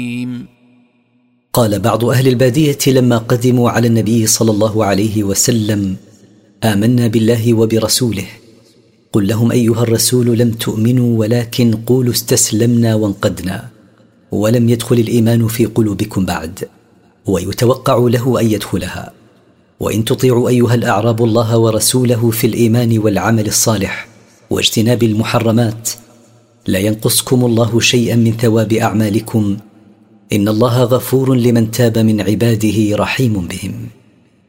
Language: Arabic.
قال بعض أهل البادية لما قدموا على النبي صلى الله عليه وسلم: آمنا بالله وبرسوله. قل لهم أيها الرسول: لم تؤمنوا ولكن قولوا استسلمنا وانقدنا، ولم يدخل الإيمان في قلوبكم بعد، ويتوقع له أن يدخلها. وإن تطيعوا أيها الأعراب الله ورسوله في الإيمان والعمل الصالح واجتناب المحرمات لا ينقصكم الله شيئا من ثواب أعمالكم، إن الله غفور لمن تاب من عباده رحيم بهم.